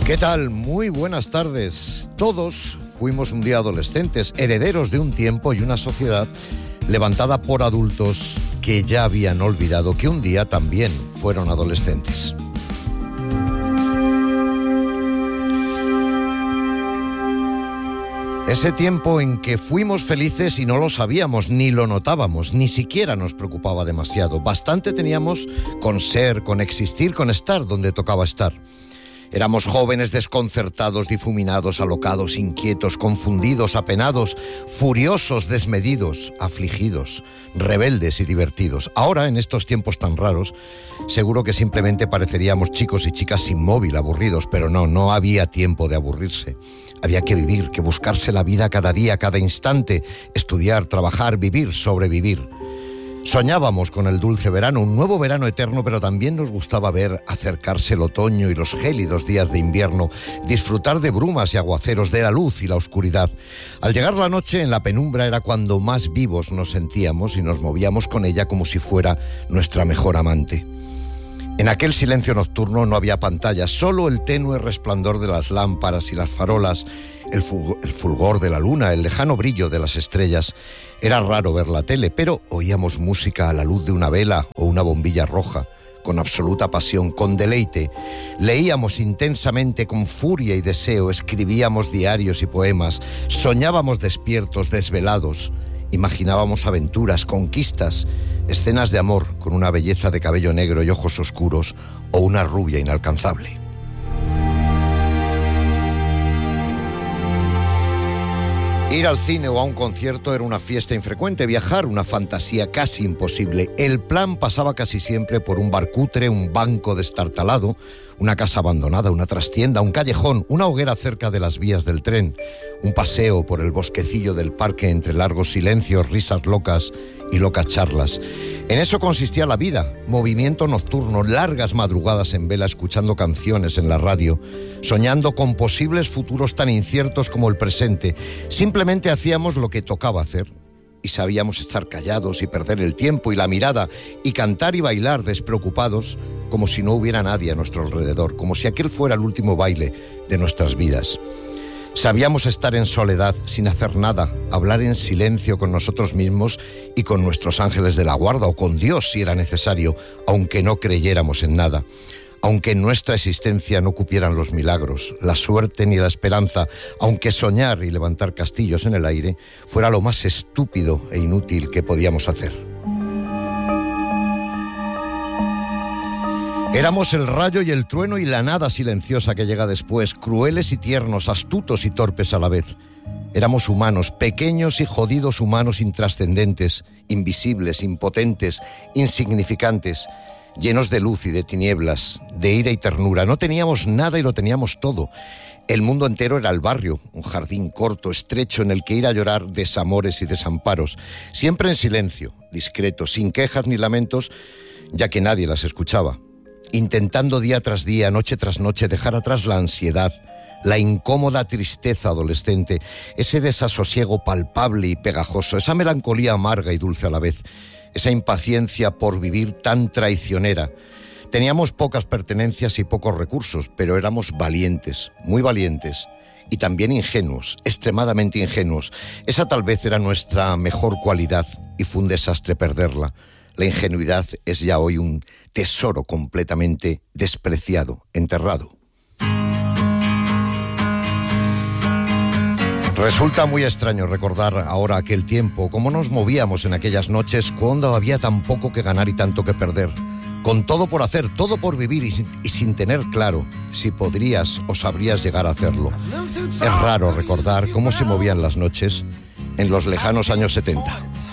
¿Qué tal? Muy buenas tardes. Todos fuimos un día adolescentes, herederos de un tiempo y una sociedad levantada por adultos que ya habían olvidado que un día también fueron adolescentes. Ese tiempo en que fuimos felices y no lo sabíamos, ni lo notábamos, ni siquiera nos preocupaba demasiado. Bastante teníamos con ser, con existir, con estar donde tocaba estar. Éramos jóvenes desconcertados, difuminados, alocados, inquietos, confundidos, apenados, furiosos, desmedidos, afligidos, rebeldes y divertidos. Ahora, en estos tiempos tan raros, seguro que simplemente pareceríamos chicos y chicas sin móvil, aburridos, pero no había tiempo de aburrirse. Había que vivir, que buscarse la vida cada día, cada instante, estudiar, trabajar, vivir, sobrevivir. Soñábamos con el dulce verano, un nuevo verano eterno, pero también nos gustaba ver acercarse el otoño y los gélidos días de invierno, disfrutar de brumas y aguaceros, de la luz y la oscuridad. Al llegar la noche, en la penumbra era cuando más vivos nos sentíamos y nos movíamos con ella como si fuera nuestra mejor amante. En aquel silencio nocturno no había pantallas, solo el tenue resplandor de las lámparas y las farolas, el fulgor de la luna, el lejano brillo de las estrellas. Era raro ver la tele, pero oíamos música a la luz de una vela o una bombilla roja, con absoluta pasión, con deleite. Leíamos intensamente con furia y deseo, escribíamos diarios y poemas, soñábamos despiertos, desvelados, imaginábamos aventuras, conquistas, escenas de amor con una belleza de cabello negro y ojos oscuros o una rubia inalcanzable. Ir al cine o a un concierto era una fiesta infrecuente, viajar una fantasía casi imposible. El plan pasaba casi siempre por un bar cutre, un banco destartalado, una casa abandonada, una trastienda, un callejón, una hoguera cerca de las vías del tren, un paseo por el bosquecillo del parque entre largos silencios, risas locas y locas charlas. En eso consistía la vida, movimiento nocturno, largas madrugadas en vela escuchando canciones en la radio, soñando con posibles futuros tan inciertos como el presente. Simplemente hacíamos lo que tocaba hacer y sabíamos estar callados y perder el tiempo y la mirada y cantar y bailar despreocupados como si no hubiera nadie a nuestro alrededor, como si aquel fuera el último baile de nuestras vidas. Sabíamos estar en soledad, sin hacer nada, hablar en silencio con nosotros mismos y con nuestros ángeles de la guarda, o con Dios si era necesario, aunque no creyéramos en nada, aunque en nuestra existencia no cupieran los milagros, la suerte ni la esperanza, aunque soñar y levantar castillos en el aire fuera lo más estúpido e inútil que podíamos hacer. Éramos el rayo y el trueno y la nada silenciosa que llega después, crueles y tiernos, astutos y torpes a la vez. Éramos humanos, pequeños y jodidos humanos intrascendentes, invisibles, impotentes, insignificantes, llenos de luz y de tinieblas, de ira y ternura. No teníamos nada y lo teníamos todo. El mundo entero era el barrio, un jardín corto, estrecho, en el que ir a llorar desamores y desamparos, siempre en silencio, discreto, sin quejas ni lamentos, ya que nadie las escuchaba. Intentando día tras día, noche tras noche, dejar atrás la ansiedad, la incómoda tristeza adolescente, ese desasosiego palpable y pegajoso, esa melancolía amarga y dulce a la vez, esa impaciencia por vivir tan traicionera. Teníamos pocas pertenencias y pocos recursos, pero éramos valientes, muy valientes, y también ingenuos, extremadamente ingenuos. Esa tal vez era nuestra mejor cualidad y fue un desastre perderla. La ingenuidad es ya hoy un tesoro completamente despreciado, enterrado. Resulta muy extraño recordar ahora aquel tiempo, cómo nos movíamos en aquellas noches cuando había tan poco que ganar y tanto que perder, con todo por hacer, todo por vivir y sin tener claro si podrías o sabrías llegar a hacerlo. Es raro recordar cómo se movían las noches en los lejanos años 70.